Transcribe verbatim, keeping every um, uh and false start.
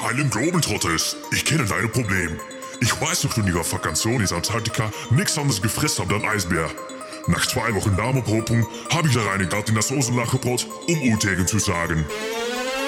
Island Globetrotters, ich kenne dein Problem. Ich weiß noch, du in ihrer Vakantion in Antarktika nichts anderes gefressen habt als Eisbär. Nach zwei Wochen Darmopropung habe ich da reingegangen in das Osenlacherbrot, um U tegen zu sagen.